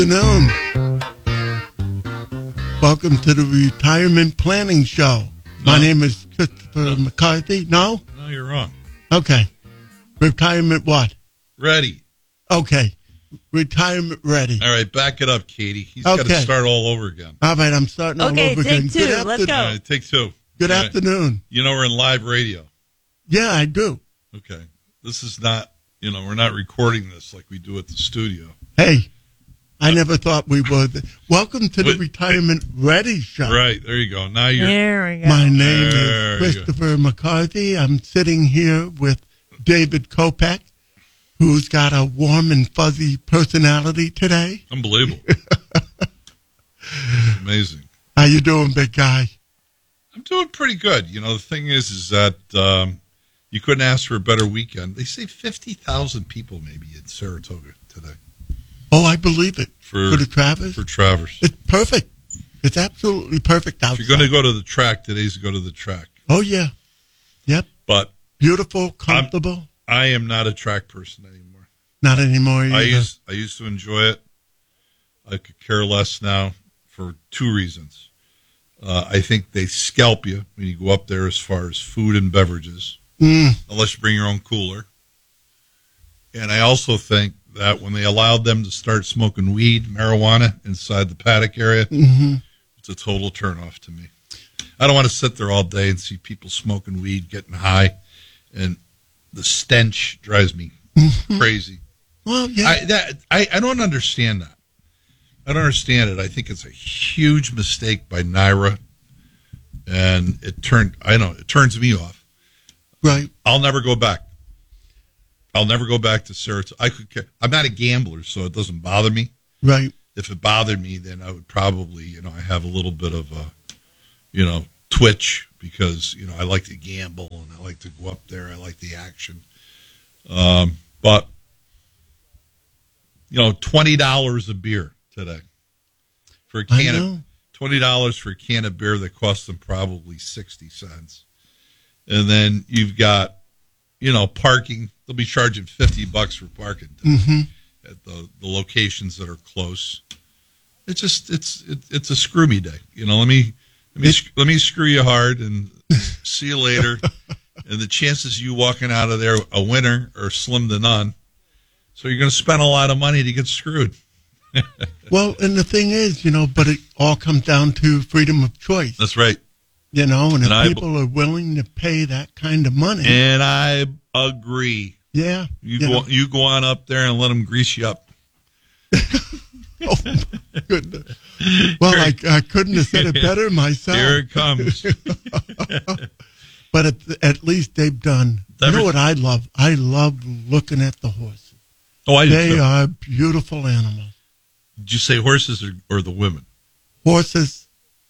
Afternoon. Welcome to the Retirement Planning Show. My name is Christopher McCarthy. No? No, you're wrong. Okay. Retirement what? Ready. Okay. Retirement ready. All right, back it up, Katie. He's got to start all over again. All right, I'm starting all over again. Take two. Let's go. All right, take two. Good afternoon. You know we're in live radio. Yeah, I do. Okay. This is not, we're not recording this like we do at the studio. Hey, I never thought we would. Welcome to the Retirement Ready Show. Right, there you go. Now you're... There we go. My name is Christopher McCarthy. I'm sitting here with David Kopech, who's got a warm and fuzzy personality today. Unbelievable. Amazing. How you doing, big guy? I'm doing pretty good. The thing is that you couldn't ask for a better weekend. They say 50,000 people maybe in Saratoga today. Oh, I believe it. For the Travers? For Travers. It's perfect. It's absolutely perfect outside. If you're going to go to the track, today's go to the track. Oh, yeah. Yep. But beautiful, comfortable. I am not a track person anymore. Not anymore either. I used to enjoy it. I could care less now for two reasons. I think they scalp you when you go up there as far as food and beverages, unless you bring your own cooler. And I also think that when they allowed them to start smoking weed, marijuana inside the paddock area, it's a total turnoff to me. I don't want to sit there all day and see people smoking weed, getting high, and the stench drives me crazy. Well, yeah. I don't understand that. I don't understand it. I think it's a huge mistake by NYRA, and it turns me off. Right. I'll never go back. I'll never go back to Saratoga. I'm not a gambler, so it doesn't bother me. Right. If it bothered me, then I would probably, I have a little bit of a, twitch because, I like to gamble and I like to go up there. I like the action. But, $20 a beer today for a can of $20 for a can of beer that costs them probably 60 cents. And then you've got, parking. They'll be charging $50 for parking at the locations that are close. It's just it's a screw me day. Let me screw you hard and see you later. And the chances of you walking out of there a winner are slim to none. So you're going to spend a lot of money to get screwed. Well, and the thing is, but it all comes down to freedom of choice. That's right. And if people are willing to pay that kind of money. And I agree. Yeah. You go on up there and let them grease you up. Oh, my goodness. Well, I couldn't have said it better myself. Here it comes. But at least they've done. You know what I love? I love looking at the horses. Oh, I do. They are beautiful animals. Did you say horses or the women? Horses.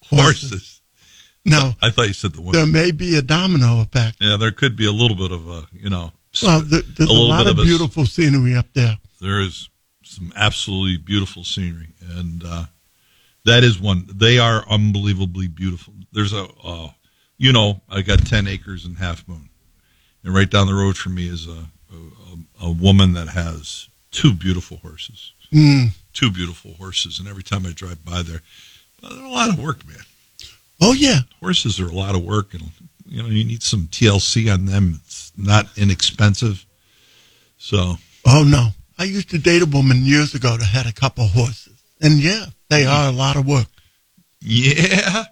Now, I thought you said the women. There may be a domino effect. Yeah, there could be a little bit of a, Well, there's a lot of beautiful scenery up there. There is some absolutely beautiful scenery, and that is one. They are unbelievably beautiful. There's I got 10 acres in Half Moon, and right down the road from me is a woman that has two beautiful horses. Two beautiful horses, and every time I drive by there, they're a lot of work, man. Oh, yeah. Horses are a lot of work, and you need some TLC on them. It's not inexpensive. So. Oh, no. I used to date a woman years ago that had a couple horses. And, yeah, they are a lot of work. Yeah?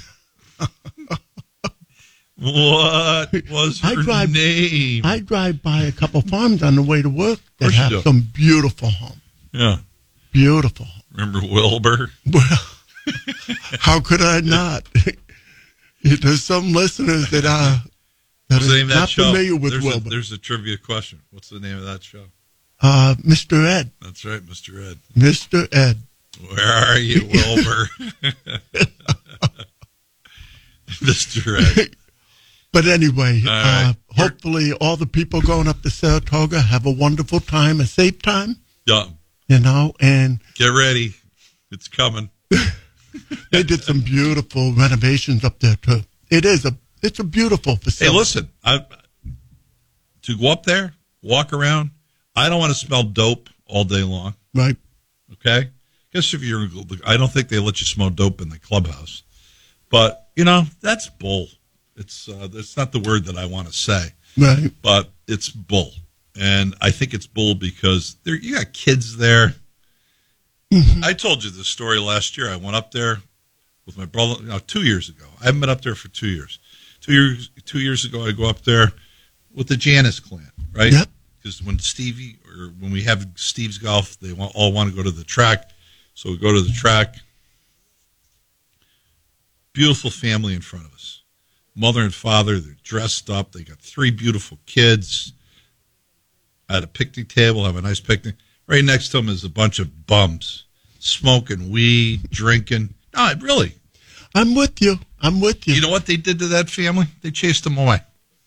What was her name? I drive by a couple farms on the way to work that have some beautiful homes. Yeah. Beautiful. Remember Wilbur? Well, how could I not? There's some listeners that are not familiar with Wilbur. There's a trivia question. What's the name of that show? Mr. Ed. That's right, Mr. Ed. Mr. Ed. Where are you, Wilbur? Mr. Ed. But anyway, right. Hopefully all the people going up to Saratoga have a wonderful time, a safe time. Yeah. And get ready. It's coming. They did some beautiful renovations up there too. It's a beautiful facility. Hey, listen, to go up there, walk around, I don't want to smell dope all day long. Right. Okay? guess if you're, I don't think they let you smoke dope in the clubhouse. But, that's bull. It's not the word that I want to say. Right. But it's bull. And I think it's bull because you got kids there. Mm-hmm. I told you this story last year. I went up there with my brother 2 years ago. I haven't been up there for 2 years. 2 years ago, I go up there with the Janus clan, right? Yep. Because when we have Steve's Golf, they all want to go to the track. So we go to the track. Beautiful family in front of us. Mother and father, they're dressed up. They got 3 beautiful kids. At a picnic table, have a nice picnic. Right next to them is a bunch of bums smoking weed, drinking. No, really. I'm with you. You know what they did to that family? They chased them away.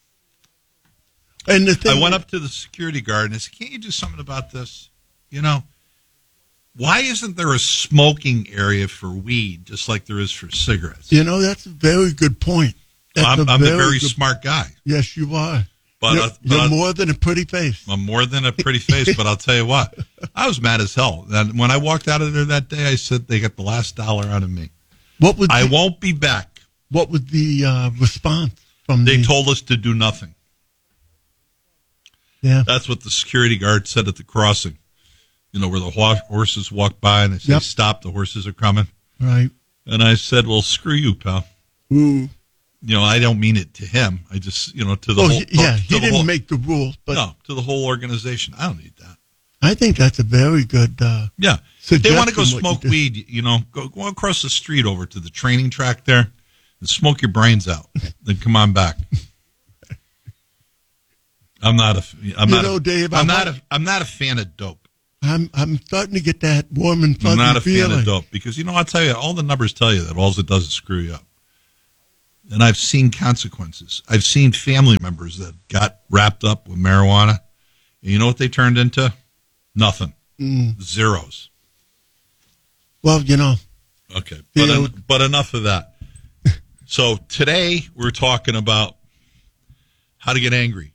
And I went up to the security guard and I said, can't you do something about this? Why isn't there a smoking area for weed just like there is for cigarettes? That's a very good point. I'm the very smart guy. Yes, you are. But you're more than a pretty face. I'm more than a pretty face, but I'll tell you what. I was mad as hell. And when I walked out of there that day, I said they got the last dollar out of me. I won't be back. What was the response from They told us to do nothing. Yeah. That's what the security guard said at the crossing. Where the horses walk by and they say, stop, the horses are coming. Right. And I said, well, screw you, pal. Ooh. I don't mean it to him. I just, to the whole. Yeah, he didn't make the rules. But no, to the whole organization. I don't need that. I think that's a very good yeah. If they want to go smoke weed, go across the street over to the training track there and smoke your brains out. Then come on back. I'm not a fan of dope. I'm starting to get that warm and fuzzy feeling. I'm not a fan of dope because, I'll tell you, all the numbers tell you that all it does is screw you up. And I've seen consequences. I've seen family members that got wrapped up with marijuana. And you know what they turned into? Nothing. Zeros. Well, Okay. But enough of that. So today we're talking about how to get angry.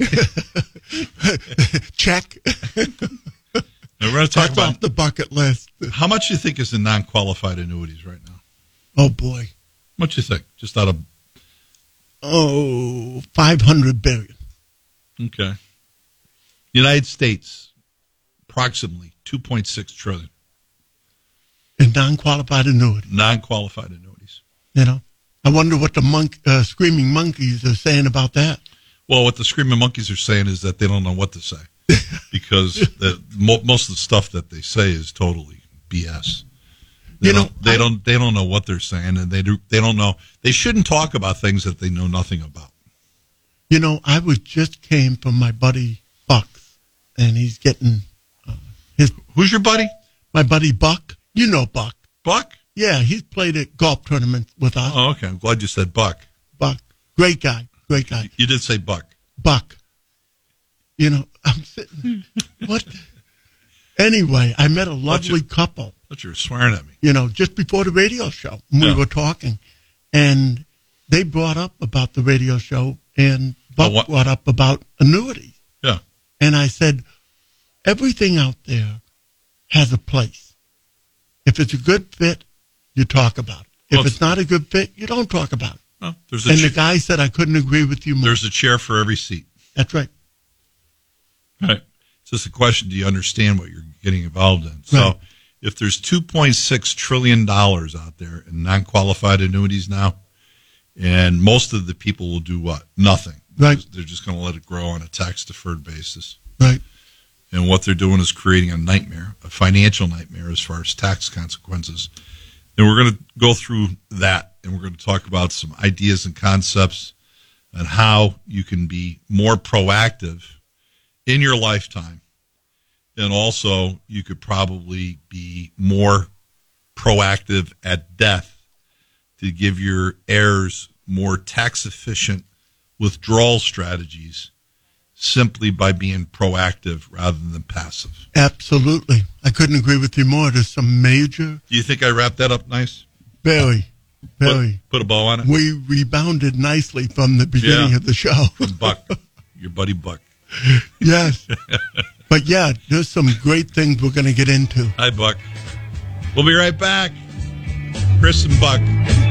Check. And we're going to talk about off the bucket list. How much do you think is in non-qualified annuities right now? Oh, boy. What you think? Just out of 500 billion. Okay. United States, approximately 2.6 trillion. In non-qualified annuities. Non-qualified annuities. I wonder what the screaming monkeys are saying about that. Well, what the screaming monkeys are saying is that they don't know what to say because most of the stuff that they say is totally BS. They don't know what they're saying, and they don't know. They shouldn't talk about things that they know nothing about. I just came from my buddy Bucks, and he's getting his. Who's your buddy? My buddy Buck. You know Buck. Buck? Yeah, he's played at golf tournaments with us. Oh, okay. I'm glad you said Buck. Buck, great guy. You did say Buck. Buck. I'm sitting. What? Anyway, I met a lovely couple. I thought you were swearing at me. Just before the radio show, we were talking, and they brought up about the radio show, and Buck brought up about annuities. Yeah. And I said, everything out there has a place. If it's a good fit, you talk about it. If it's not a good fit, you don't talk about it. Well, the guy said, I couldn't agree with you more. There's a chair for every seat. That's right. Right. It's just a question, do you understand what you're getting involved in? So if there's $2.6 trillion out there in non-qualified annuities now, and most of the people will do what? Nothing. Right. They're just going to let it grow on a tax-deferred basis. Right. And what they're doing is creating a nightmare, a financial nightmare as far as tax consequences. And we're going to go through that, and we're going to talk about some ideas and concepts on how you can be more proactive in your lifetime. And also, you could probably be more proactive at death to give your heirs more tax-efficient withdrawal strategies simply by being proactive rather than passive. Absolutely. I couldn't agree with you more. There's some major... Do you think I wrapped that up nice? Very. Put a bow on it? We rebounded nicely from the beginning of the show. From Buck, your buddy Buck. Yes. But there's some great things we're going to get into. Hi, Buck. We'll be right back. Chris and Buck.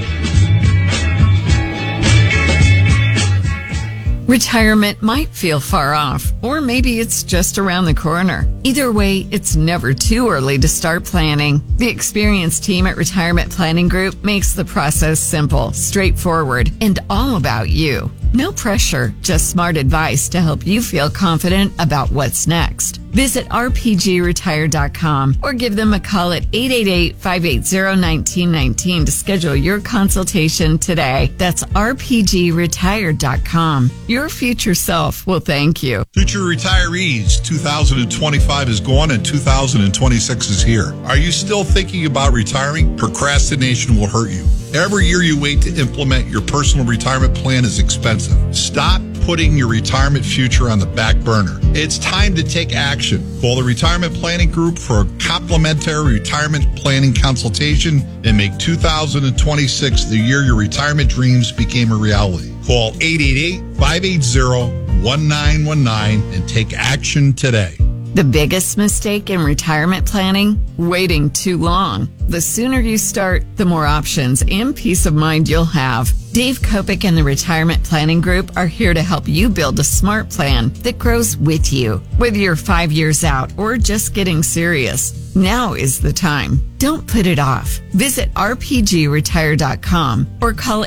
Retirement might feel far off, or maybe it's just around the corner. Either way, it's never too early to start planning. The experienced team at Retirement Planning Group makes the process simple, straightforward, and all about you. No pressure, just smart advice to help you feel confident about what's next. Visit rpgretire.com or give them a call at 888-580-1919 to schedule your consultation today. That's rpgretire.com. Your future self will thank you. Future retirees, 2025 is gone and 2026 is here. Are you still thinking about retiring? Procrastination will hurt you. Every year you wait to implement your personal retirement plan is expensive. Stop putting your retirement future on the back burner. It's time to take action. Call the Retirement Planning Group for a complimentary retirement planning consultation and make 2026 the year your retirement dreams became a reality. Call 888-580-1919 and take action today. The biggest mistake in retirement planning? Waiting too long. The sooner you start, the more options and peace of mind you'll have. Dave Kopic and the Retirement Planning Group are here to help you build a smart plan that grows with you. Whether you're 5 years out or just getting serious, now is the time. Don't put it off. Visit rpgretire.com or call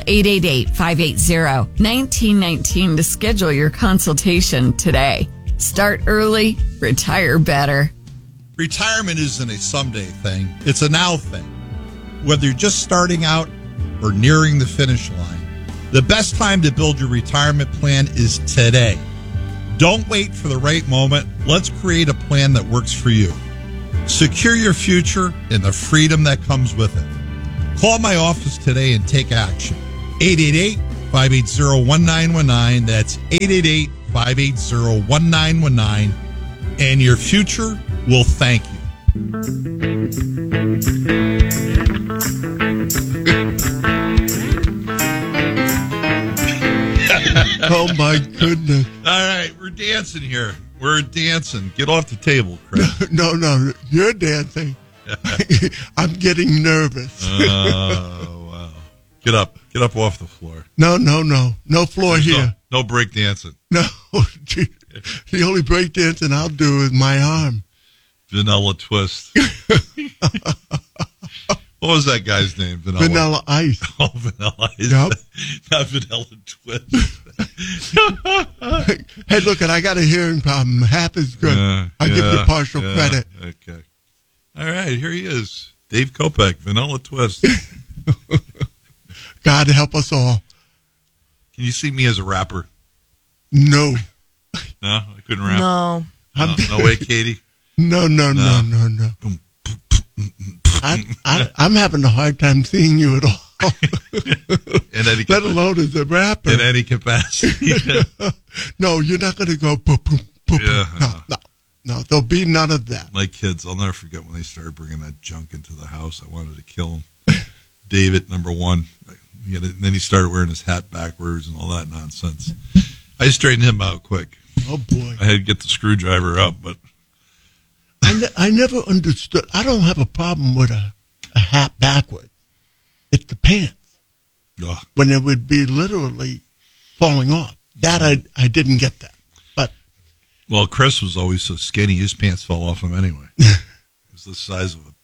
888-580-1919 to schedule your consultation today. Start early, retire better. Retirement isn't a someday thing. It's a now thing. Whether you're just starting out or nearing the finish line, the best time to build your retirement plan is today. Don't wait for the right moment. Let's create a plan that works for you. Secure your future and the freedom that comes with it. Call my office today and take action. 888-580-1919. That's 888-580-1919. And your future will thank you. Oh, my goodness. All right, we're dancing here. We're dancing. Get off the table, Chris. No, you're dancing. I'm getting nervous. Oh, wow. Get up off the floor. No floor here. No break dancing. No, the only break dancing I'll do is my arm. Vanilla Twist. What was that guy's name? Vanilla Ice. Oh, Vanilla Ice. Yep. Not Vanilla Twist. Hey, look, I got a hearing problem. Half is good. I'll give you partial credit. Okay. All right, here he is. Dave Kopeck, Vanilla Twist. God help us all. Can you see me as a rapper? No. No, I couldn't rap. No. No way, Katie. No. I'm having a hard time seeing you at all. Let alone as a rapper. In any capacity. No, you're not going to go boop, boop, boop. Yeah. No, there'll be none of that. My kids, I'll never forget when they started bringing that junk into the house. I wanted to kill them. David, number one. And then he started wearing his hat backwards and all that nonsense. I straightened him out quick. Oh, boy. I had to get the screwdriver up, but I never understood. I don't have a problem with a hat backwards. It's the pants. Ugh. When it would be literally falling off. That I didn't get that. But well, Chris was always so skinny, his pants fell off him anyway. It was the size of a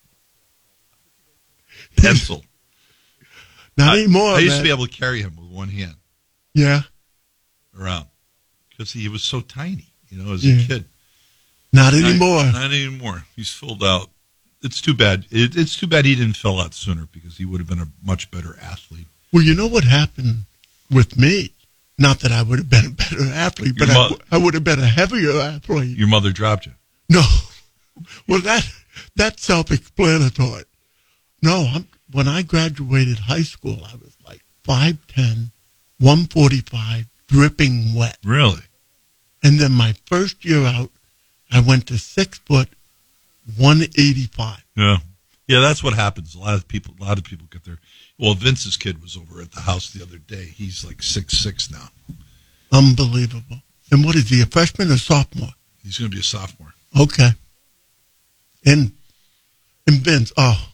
pencil. Not anymore. I used to be able to carry him with one hand. Yeah. Around. Because he was so tiny, as a kid. Not anymore. Not anymore. He's filled out. It's too bad. It's too bad he didn't fill out sooner because he would have been a much better athlete. Well, you know what happened with me? Not that I would have been a better athlete, but I would have been a heavier athlete. Your mother dropped you. No. Well, that's self-explanatory. No, when I graduated high school, I was like 5'10", 145, dripping wet. Really? And then my first year out, I went to 6 foot, 185. Yeah. Yeah, that's what happens. A lot of people get there. Well, Vince's kid was over at the house the other day. He's like 6'6" now. Unbelievable. And what is he, a freshman or sophomore? He's going to be a sophomore. Okay. And Vince,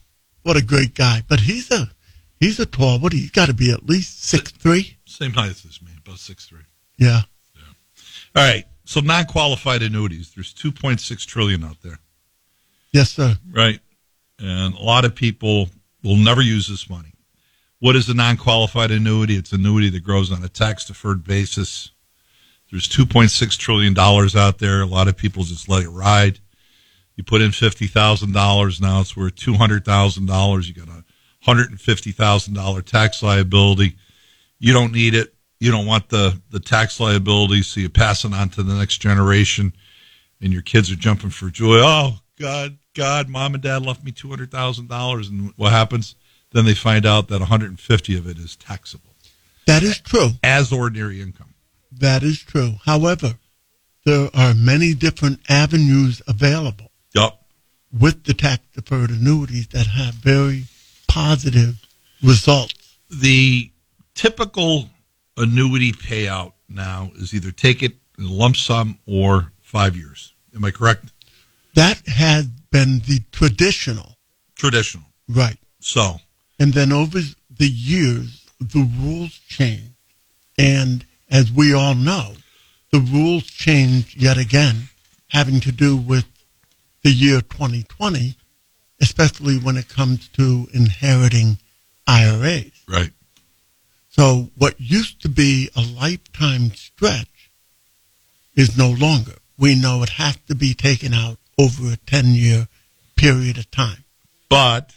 What a great guy. But he's a tall, he's got to be at least 6'3". Same height as me, about 6'3". Yeah. All right. So non-qualified annuities, there's $2.6 trillion out there. Yes, sir. Right. And a lot of people will never use this money. What is a non-qualified annuity? It's an annuity that grows on a tax-deferred basis. There's $2.6 trillion out there. A lot of people just let it ride. You put in $50,000. Now it's worth $200,000. You got a $150,000 tax liability. You don't need it. You don't want the tax liability, so you pass it on to the next generation, and your kids are jumping for joy. Oh, God, Mom and Dad left me $200,000. And what happens? Then they find out that 150 of it is taxable. That is true. As ordinary income. That is true. However, there are many different avenues available. Yep. With the tax-deferred annuities that have very positive results. The typical annuity payout now is either take it in a lump sum or 5 years. Am I correct? That has been the traditional. Traditional. Right. So. And then over the years, the rules changed. And as we all know, the rules changed yet again, having to do with the year 2020, especially when it comes to inheriting IRAs. Right. So what used to be a lifetime stretch is no longer. We know it has to be taken out over a 10-year period of time. But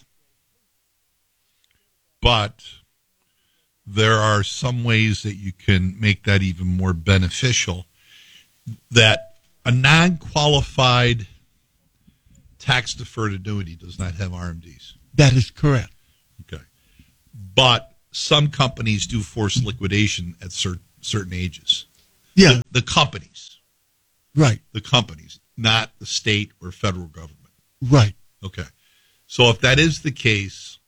there are some ways that you can make that even more beneficial, that a non-qualified tax-deferred annuity does not have RMDs. That is correct. Okay. But some companies do force liquidation at certain ages. Yeah. The companies. Right. The companies, not the state or federal government. Right. Okay. So if that is the case,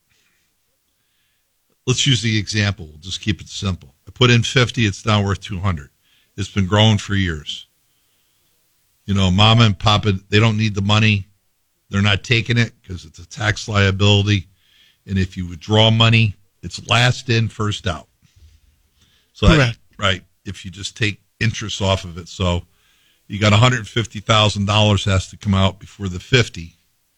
let's use the example. We'll just keep it simple. I put in 50, it's now worth 200. It's been growing for years. You know, Mama and Papa, they don't need the money. They're not taking it because it's a tax liability. And if you withdraw money, it's last in, first out. So correct. Right. If you just take interest off of it. So you got $150,000 has to come out before the 50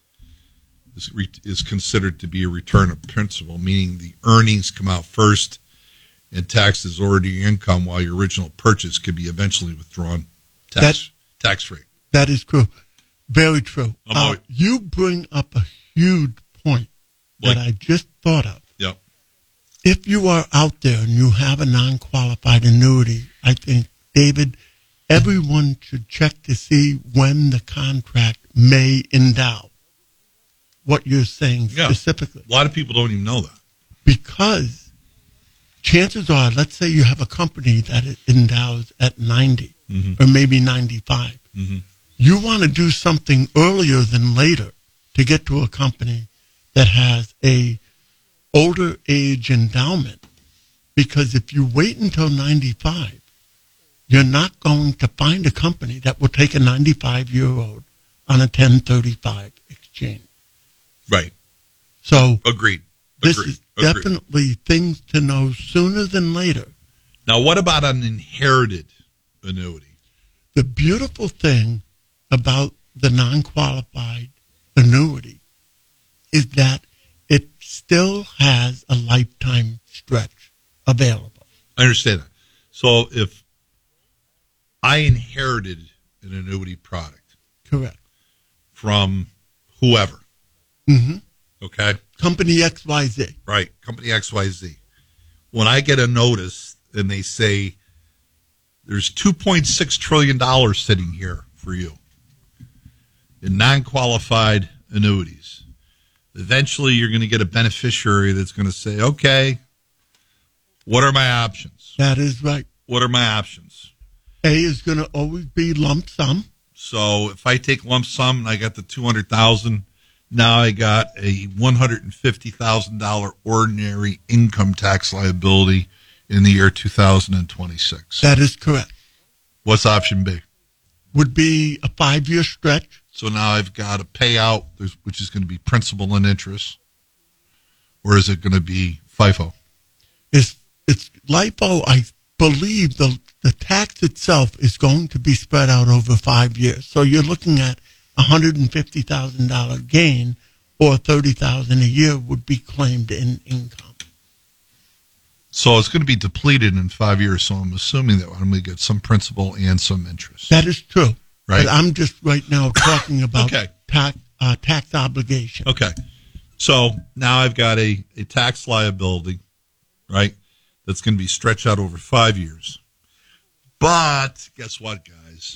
is considered to be a return of principal, meaning the earnings come out first and taxed as ordinary income while your original purchase could be eventually withdrawn tax-free. That is true. Very true. You bring up a huge point that I just thought of. Yep. If you are out there and you have a non-qualified annuity, I think, David, everyone should check to see when the contract may endow. What you're saying specifically. A lot of people don't even know that. Because chances are, let's say you have a company that it endows at 90 or maybe 95. Mm-hmm. You want to do something earlier than later to get to a company that has a older age endowment. Because if you wait until 95, you're not going to find a company that will take a 95-year-old on a 1035 exchange. Right. So agreed. This is definitely things to know sooner than later. Now, what about an inherited annuity? The beautiful thing about the non-qualified annuity is that it still has a lifetime stretch available. I understand that. So if I inherited an annuity product. Correct. From whoever. Mm-hmm. Okay. Company XYZ. Right. Company XYZ. When I get a notice and they say there's $2.6 trillion sitting here for you in non-qualified annuities, eventually you're going to get a beneficiary that's going to say, okay, what are my options? That is right. What are my options? A is going to always be lump sum. So if I take lump sum and I got the $200,000, now I got a $150,000 ordinary income tax liability in the year 2026. That is correct. What's option B? Would be a 5-year stretch. So now I've got a payout, which is going to be principal and interest. or is it going to be FIFO? It's LIFO. I believe the tax itself is going to be spread out over 5 years. So you're looking at $150,000 gain, or $30,000 a year would be claimed in income. So it's going to be depleted in 5 years. So I'm assuming that I'm going to get some principal and some interest. That is true. Right. But I'm just right now talking about Okay. tax obligation. Okay. So now I've got a tax liability, right, that's going to be stretched out over 5 years. But guess what, guys?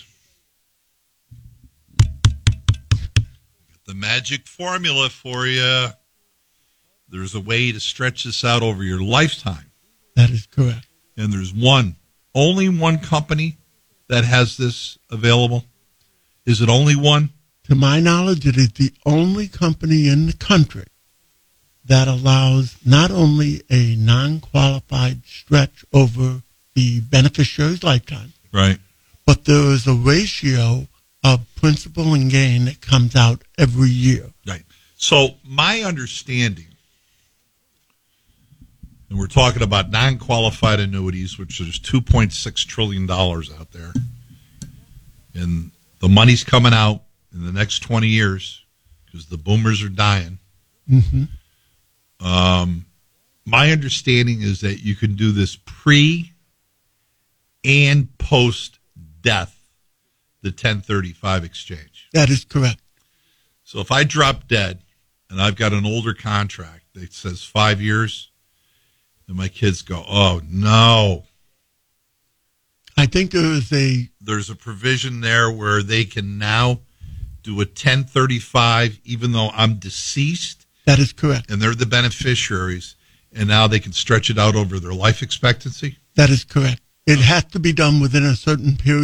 The magic formula for you. There's a way to stretch this out over your lifetime. That is correct. And there's only one company that has this available. Is it only one? To my knowledge, it is the only company in the country that allows not only a non-qualified stretch over the beneficiary's lifetime, Right. but there is a ratio of principal and gain that comes out every year. Right. So my understanding, and we're talking about non-qualified annuities, which there's $2.6 trillion out there, and the money's coming out in the next 20 years because the boomers are dying. Mm-hmm. My understanding is that you can do this pre and post death, the 1035 exchange. That is correct. So if I drop dead and I've got an older contract that says 5 years, and my kids go, oh no. I think There's a provision there where they can now do a 1035 even though I'm deceased. That is correct. And they're the beneficiaries, and now they can stretch it out over their life expectancy. That is correct. It has to be done within a certain period